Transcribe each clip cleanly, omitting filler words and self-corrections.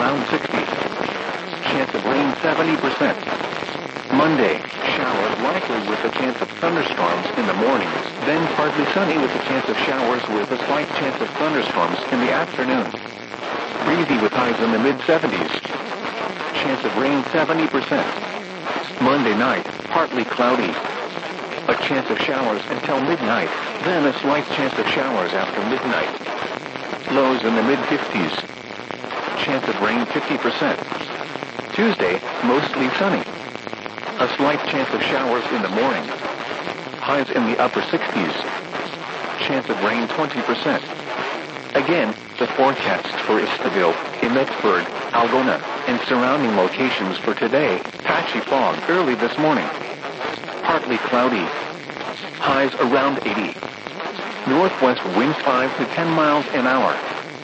around 60. Chance of rain 70%. Monday, showers likely with a chance of thunderstorms in the morning, then partly sunny with a chance of showers with a slight chance of thunderstorms in the afternoon. Breezy with highs in the mid-70s. Chance of rain 70%. Monday night, partly cloudy. A chance of showers until midnight, then a slight chance of showers after midnight. Lows in the mid-50s. Chance of rain 50%. Tuesday, mostly sunny. A slight chance of showers in the morning. Highs in the upper 60s. Chance of rain 20%. Again, the forecasts for Istaville, Emmetsburg, Algona, and surrounding locations for today: patchy fog early this morning. Partly cloudy. Highs around 80. Northwest winds 5 to 10 miles an hour.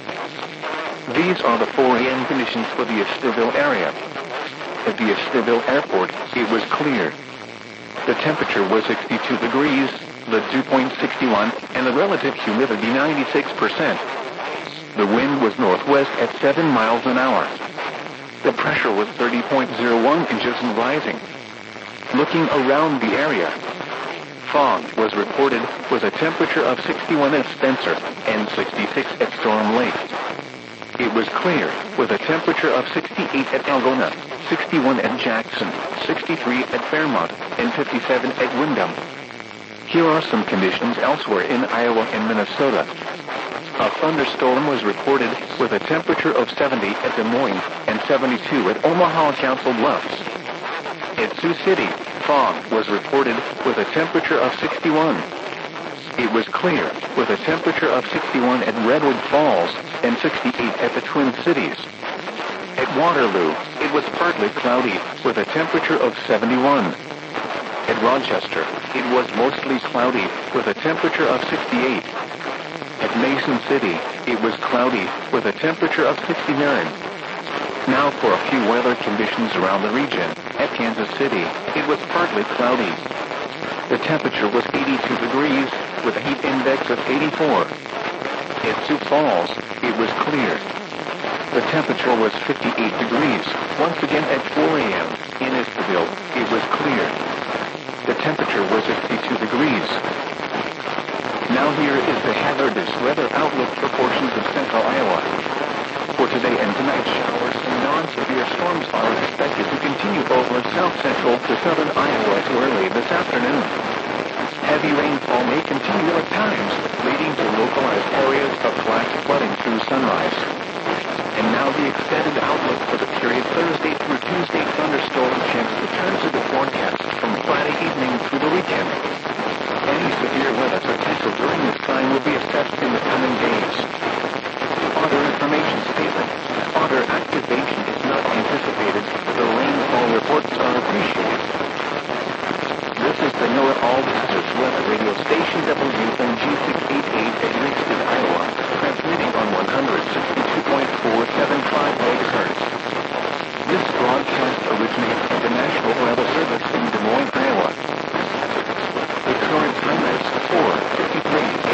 These are the 4 a.m. conditions for the Istaville area. At the Istaville airport, it was clear. The temperature was 62 degrees, the dew point 61, and the relative humidity 96%. The wind was northwest at 7 miles an hour. The pressure was 30.01 inches and rising. Looking around the area, fog was reported with a temperature of 61 at Spencer and 66 at Storm Lake. It was clear with a temperature of 68 at Algona, 61 at Jackson, 63 at Fairmont, and 57 at Windham. Here are some conditions elsewhere in Iowa and Minnesota. A thunderstorm was reported with a temperature of 70 at Des Moines and 72 at Omaha Council Bluffs. At Sioux City, fog was reported with a temperature of 61. It was clear with a temperature of 61 at Redwood Falls and 68 at the Twin Cities. At Waterloo, it was partly cloudy with a temperature of 71. At Rochester, it was mostly cloudy with a temperature of 68. At Mason City, it was cloudy with a temperature of 69. Now for a few weather conditions around the region. At Kansas City, it was partly cloudy. The temperature was 82 degrees with a heat index of 84. At Sioux Falls, it was clear. The temperature was 58 degrees. Once again at 4 a.m. in Istaville, it was clear. The temperature was 52 degrees. Now here is the hazardous weather outlook for portions of central Iowa. For today and tonight, showers and non-severe storms are expected to continue over south-central to southern Iowa early this afternoon. Heavy rainfall may continue at times, leading to localized areas of flash flooding through sunrise. And now the extended outlook for the period Thursday through Tuesday. Thunderstorm chance returns to the forecast from Friday evening through the weekend. Any severe weather potential during this time will be assessed in the coming days. Other information statement. Other activation is not anticipated. The rainfall reports are appreciated. This is the NOAA All Hazards Weather Radio Station WFM.